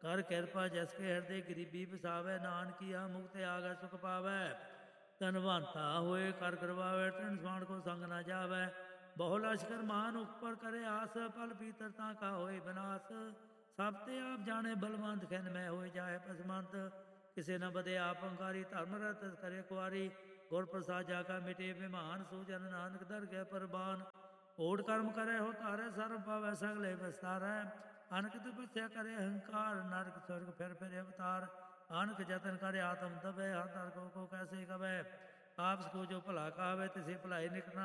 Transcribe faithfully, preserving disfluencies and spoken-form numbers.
ਕਰ ਕਿਰਪਾ ਜਸ ਕੇ ਹਿਰਦੇ ਗਰੀਬੀ ਵਸਾਵੇ, ਨਾਨਕੀਆ ਮੁਕਤ ਆਗੈ ਸੁਖ ਪਾਵੈ। ਧਨਵੰਤਾ ਹੋਏ ਕਰ ਕਰਵਾਵੇ, ਤ੍ਰਿਣ ਸਮਾਨ ਕੋ ਸੰਗ ਨਾ ਜਾਵੈ। ਬਹੁ ਲਸ਼ਕਰ ਮਾਨ ਉੱਪਰ ਕਰੇ ਆਸ, ਪਲ ਪੀਤਰਤਾ ਕਾ ਹੋਏ ਵਿਨਾਸ਼। ਸਭ ਤੇ ਆਪ ਜਾਣੇ ਬਲਵੰਤ, ਖਿਨ ਮੈਂ ਹੋਏ ਜਾਏ ਪਸਮੰਤ। ਕਿਸੇ ਨ ਬਦੇ ਆਪ ਅੰਕਾਰੀ, ਧਰਮ ਰਤ ਕਰੇ ਕੁਆਰੀ। ਗੁਰ ਪ੍ਰਸਾਦ ਜਾ ਕਾ ਮਿਟੇ ਬਿਮਾਨ, ਸੂਜਨ ਨਾਨਕ ਦਰਗਹਿ ਪਰਬਾਨ। ਓਟ ਕਰਮ ਕਰੇ ਹੋ ਤਾਰੇ, ਸਰਬ ਪਾਵੈ ਸਗਲੇ ਵਿਸਤਾਰੈ। ਅਨਕ ਤਪੱਸਿਆ ਕਰੇ ਅਹੰਕਾਰ, ਨਰਕ स्वर्ग फिर फिर अवतार। अनक जतन करे आत्म दबे, हर नर को, को कैसे कवै। आप को जो भला कहावे तिसे भलाई निकट